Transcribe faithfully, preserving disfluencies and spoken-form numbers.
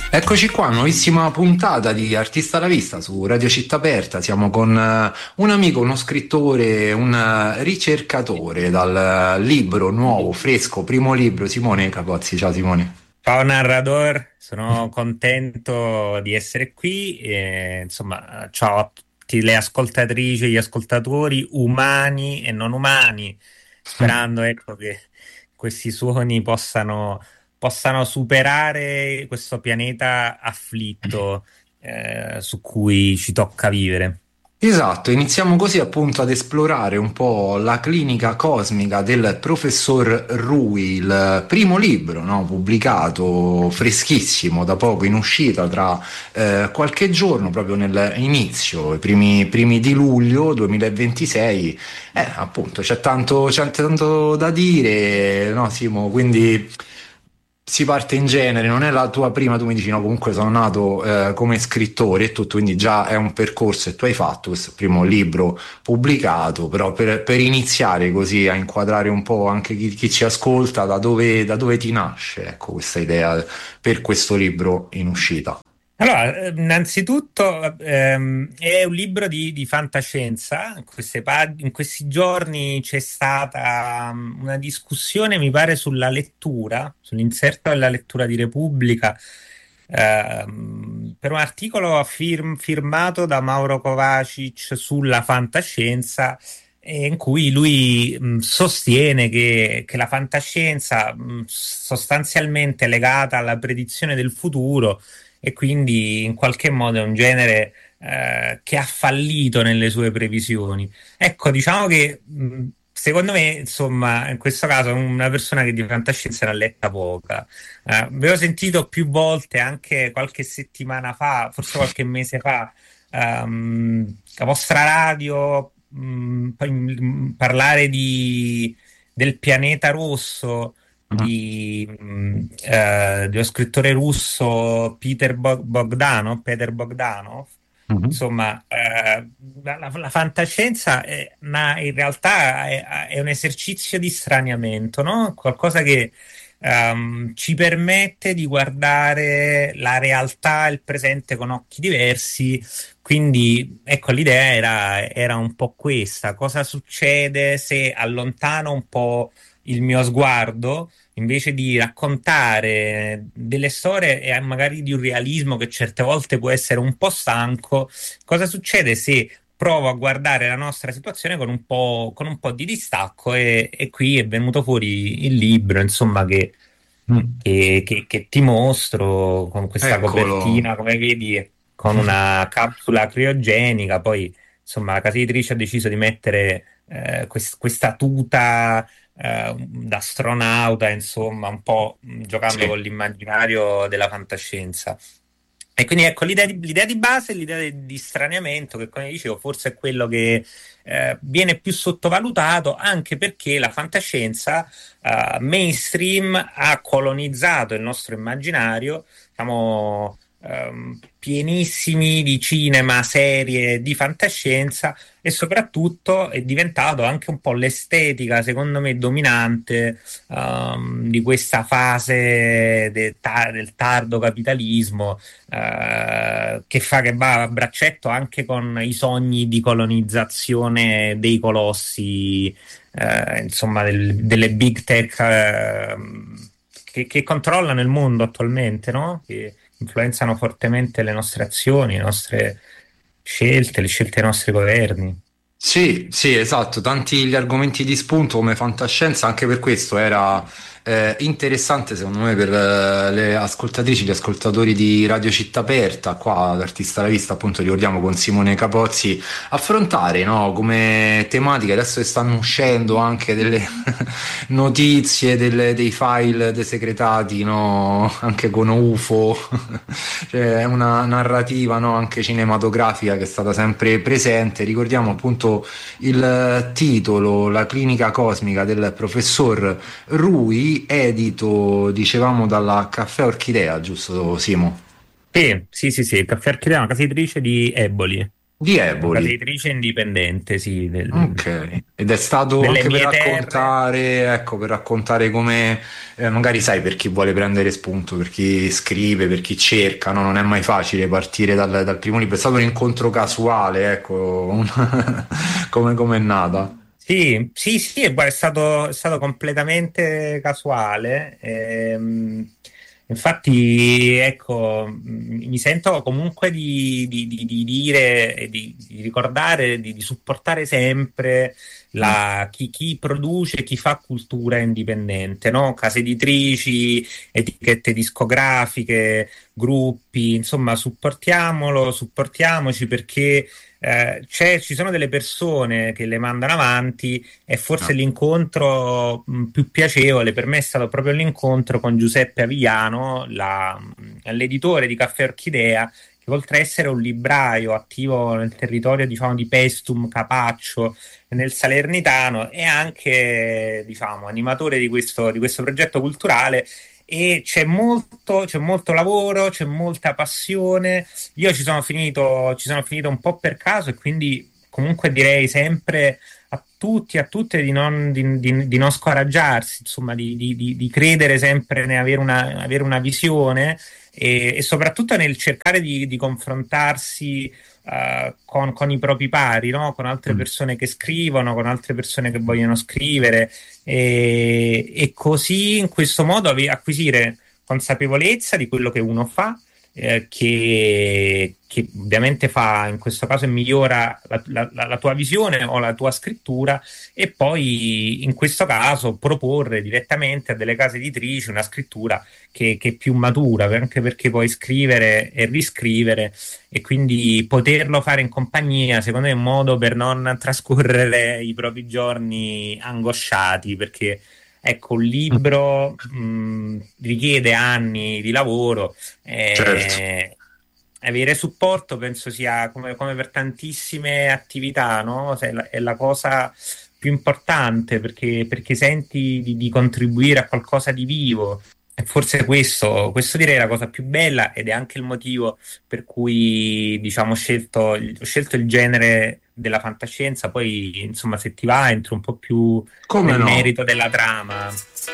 Eccoci qua, nuovissima puntata di Artista alla Vista su Radio Città Aperta. Siamo con eh, un amico, uno scrittore, un eh, ricercatore dal eh, libro nuovo, fresco, primo libro, Simone Capozzi. Ciao Simone. Ciao narrator, sono contento di essere qui. E, insomma, ciao a tutte le ascoltatrici e gli ascoltatori umani e non umani, sperando ecco, che questi suoni possano, possano superare questo pianeta afflitto eh, su cui ci tocca vivere. Esatto, iniziamo così appunto ad esplorare un po' la clinica cosmica del professor Rui, il primo libro, no, pubblicato freschissimo, da poco in uscita, tra eh, qualche giorno, proprio nell'inizio, i primi, primi di luglio duemilaventisei. Eh, appunto, c'è tanto, c'è tanto da dire, no, Simo? Quindi si parte in genere, non è la tua prima, tu mi dici no, comunque sono nato eh, come scrittore e tutto, quindi già è un percorso e tu hai fatto questo primo libro pubblicato, però per, per iniziare così a inquadrare un po' anche chi, chi ci ascolta, da dove, da dove ti nasce, ecco, questa idea per questo libro in uscita. Allora, eh, innanzitutto ehm, è un libro di, di fantascienza. In, queste pag- in questi giorni c'è stata um, una discussione, mi pare, sulla lettura, sull'inserto della lettura di Repubblica, ehm, per un articolo firm- firmato da Mauro Kovacic sulla fantascienza, e in cui lui mh, sostiene che, che la fantascienza mh, sostanzialmente è legata alla predizione del futuro e quindi in qualche modo è un genere eh, che ha fallito nelle sue previsioni. Ecco, diciamo che mh, secondo me, insomma, in questo caso una persona che di fantascienza ne ha letta poca. Eh, avevo sentito più volte, anche qualche settimana fa, forse qualche mese fa, ehm, la vostra radio mh, poi, mh, parlare di, del pianeta rosso Mhm. di, mh, eh, dello scrittore russo Peter Bog- Bogdanov, Peter Bogdanov. Mhm. Insomma, eh, la, la- la fantascienza è, una- in realtà è, è un esercizio di straniamento, no? Qualcosa che ehm, ci permette di guardare la realtà e il presente con occhi diversi. Quindi, ecco, l'idea era, era un po' questa: cosa succede se allontano un po' il mio sguardo, invece di raccontare delle storie e magari di un realismo che certe volte può essere un po' stanco, cosa succede se provo a guardare la nostra situazione con un po', con un po' di distacco e, e qui è venuto fuori il libro, insomma, che, Mm. che- che- che ti mostro con questa Eccolo. copertina, come vedi, con una capsula criogenica. Poi, insomma, la casa editrice ha deciso di mettere eh, quest- questa tuta eh, d'astronauta, insomma, un po' mh, giocando Sì. con l'immaginario della fantascienza. E quindi ecco, l'idea di, l'idea di base è l'idea di, di straniamento, che come dicevo, forse è quello che eh, viene più sottovalutato, anche perché la fantascienza eh, mainstream ha colonizzato il nostro immaginario. Siamo ehm, pienissimi di cinema, serie di fantascienza, e soprattutto è diventato anche un po' l'estetica, secondo me, dominante ehm, di questa fase de- ta- del tardo capitalismo, eh, che fa che va a braccetto anche con i sogni di colonizzazione dei colossi, eh, insomma, del- delle big tech, eh, che, che controllano il mondo attualmente, no? Che influenzano fortemente le nostre azioni, le nostre scelte, le scelte dei nostri governi. Sì, sì, esatto, tanti gli argomenti di spunto come fantascienza, anche per questo era eh, interessante secondo me per eh, le ascoltatrici, gli ascoltatori di Radio Città Aperta, qua ad Artista alla Vista, appunto ricordiamo con Simone Capozzi, affrontare, no, come tematica, adesso che stanno uscendo anche delle notizie, delle- dei file desecretati, no, anche con U F O, cioè è una narrativa, no, anche cinematografica che è stata sempre presente. Ricordiamo appunto il titolo, La clinica cosmica del professor Rui, edito, dicevamo, dalla Caffè Orchidea, giusto Simo? Sì, sì, sì, sì, Caffè Archidea è una casa editrice di Eboli. Di una casa Eboli. editrice indipendente, sì, del- Ok, ed è stato delle anche per mie terre. raccontare, ecco, per raccontare come, eh, magari sai, per chi vuole prendere spunto, per chi scrive, per chi cerca, no? Non è mai facile partire dal, dal primo libro, è stato un incontro casuale, ecco, un- come come è nata. Sì, sì, sì, e guarda, è stato, è stato completamente casuale. ehm, infatti, ecco, m- mi sento comunque di, di- di- di dire e di, di ricordare, di, di supportare sempre Mm. la- chi, chi produce, chi fa cultura indipendente, no? Case editrici, etichette discografiche, gruppi, insomma, supportiamolo, supportiamoci perché eh, c'è- ci sono delle persone che le mandano avanti e forse No. l'incontro mh, più piacevole per me è stato proprio l'incontro con Giuseppe Avigliano, la- mh, l'editore di Caffè Orchidea, che oltre a essere un libraio attivo nel territorio, diciamo, di Pestum, Capaccio, nel Salernitano, è anche, diciamo, animatore di questo, di questo progetto culturale. E c'è molto, c'è molto lavoro, c'è molta passione. Io ci sono finito, ci sono finito un po' per caso e quindi comunque direi sempre a tutti, a tutte di non, di- di- di non scoraggiarsi, insomma, di, di- di- di credere sempre nell'avere una, avere una visione e, e soprattutto nel cercare di, di confrontarsi eh, con, con i propri pari, no? Con altre Mm. persone che scrivono, con altre persone che vogliono scrivere e, e così in questo modo ave- acquisire consapevolezza di quello che uno fa eh, che, che ovviamente fa, in questo caso migliora la, la- la tua visione o la tua scrittura e poi in questo caso proporre direttamente a delle case editrici una scrittura che, che è più matura, anche perché puoi scrivere e riscrivere e quindi poterlo fare in compagnia, secondo me è un modo per non trascorrere i propri giorni angosciati, perché ecco, un libro mh, richiede anni di lavoro. Certo. eh, Avere supporto penso sia come, come per tantissime attività, no? Se- È la, è la cosa più importante perché, perché senti di, di contribuire a qualcosa di vivo. E forse questo, questo direi è la cosa più bella ed è anche il motivo per cui, diciamo, ho scelto, ho scelto il genere della fantascienza. Poi, insomma, se ti va, entro un po' più Come nel no? merito della trama.